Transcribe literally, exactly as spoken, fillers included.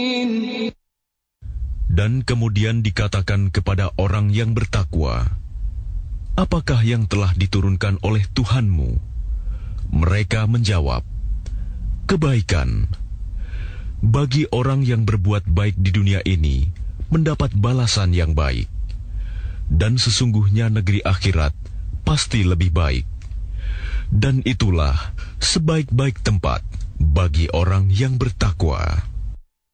Dan kemudian dikatakan kepada orang yang bertakwa, apakah yang telah diturunkan oleh Tuhanmu? Mereka menjawab, kebaikan. Bagi orang yang berbuat baik di dunia ini, mendapat balasan yang baik. Dan sesungguhnya negeri akhirat pasti lebih baik. Dan itulah sebaik-baik tempat bagi orang yang bertakwa.